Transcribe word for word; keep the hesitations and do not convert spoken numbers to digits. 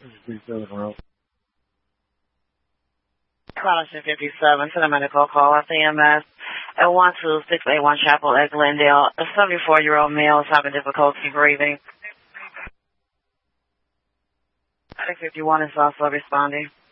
College fifty-seven to the medical call at C M S at one two six eight one Chapel at Glendale. A seventy-four-year-old male is having difficulty breathing. I think fifty-one is also responding.